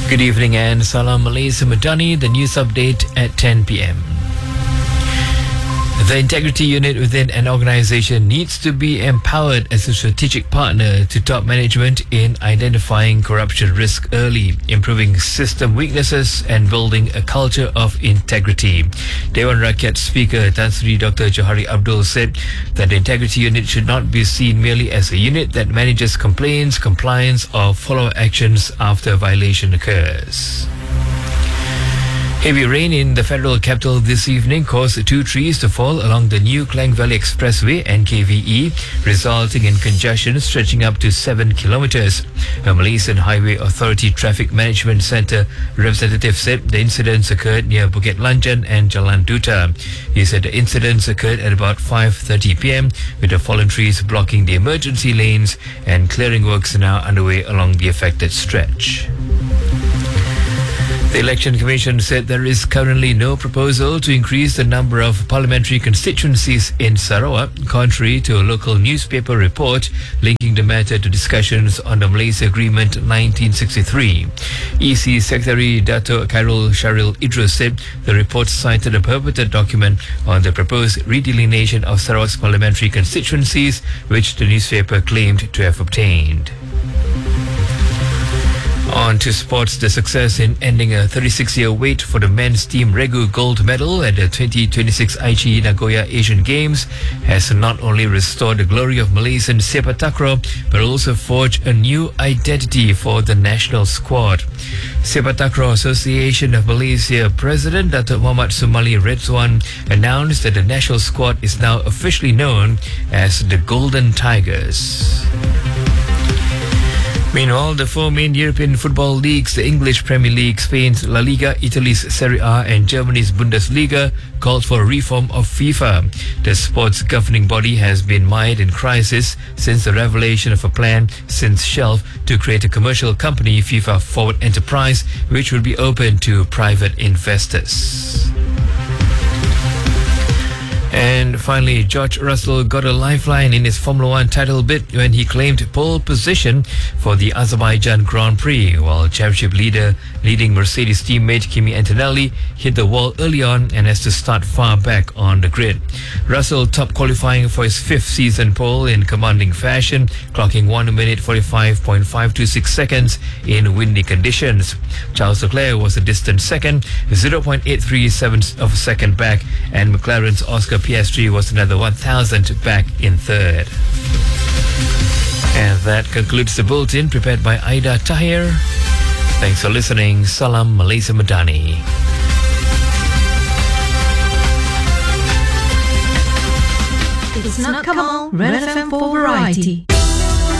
Good evening and Salam Malaysia Madani, the news update at 10 p.m. The integrity unit within an organization needs to be empowered as a strategic partner to top management in identifying corruption risk early, improving system weaknesses and building a culture of integrity. Dewan Rakyat Speaker Tan Sri Dr. Johari Abdul said that the integrity unit should not be seen merely as a unit that manages complaints, compliance or follow actions after a violation occurs. Heavy rain in the federal capital this evening caused 2 trees to fall along the new Klang Valley Expressway (NKVE), resulting in congestion stretching up to 7 kilometers. A Malaysian Highway Authority Traffic Management Centre representative said the incidents occurred near Bukit Lanjan and Jalan Duta. He said the incidents occurred at about 5:30 p.m. with the fallen trees blocking the emergency lanes, and clearing works are now underway along the affected stretch. The Election Commission said there is currently no proposal to increase the number of parliamentary constituencies in Sarawak, contrary to a local newspaper report linking the matter to discussions on the Malaysia Agreement 1963. EC Secretary Dato' Khairul Sharil Idrus said the report cited a purported document on the proposed redelineation of Sarawak's parliamentary constituencies, which the newspaper claimed to have obtained. On to sports. The success in ending a 36-year wait for the men's team Regu gold medal at the 2026 Aichi Nagoya Asian Games has not only restored the glory of Malaysian sepak takraw but also forged a new identity for the national squad. Sepak Takraw Association of Malaysia President Datuk Muhammad Sumali Redzuan announced that the national squad is now officially known as the Golden Tigers. Meanwhile, the 4 main European football leagues, the English Premier League, Spain's La Liga, Italy's Serie A and Germany's Bundesliga, called for a reform of FIFA. The sports governing body has been mired in crisis since the revelation of a plan since shelf to create a commercial company, FIFA Forward Enterprise, which would be open to private investors. And finally, George Russell got a lifeline in his Formula 1 title bid when he claimed pole position for the Azerbaijan Grand Prix, while championship leading Mercedes teammate Kimi Antonelli hit the wall early on and has to start far back on the grid. Russell top qualifying for his 5th season pole in commanding fashion, clocking 1 minute 45.526 seconds in windy conditions. Charles Leclerc was a distant second, 0.837 of a second back, and McLaren's Oscar Piastri was another 1,000 back in third. And that concludes the bulletin prepared by Aida Tahir. Thanks for listening. Salam Malaysia Madani. It's not Kamal, Red FM for variety.